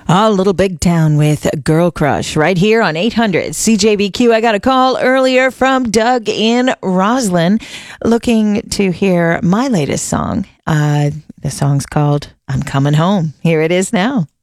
Little Big Town with Girl Crush right here on 800 CJBQ. I got a call earlier from Doug in Roslyn looking to hear my latest song. The song's called I'm Coming Home. Here it is now.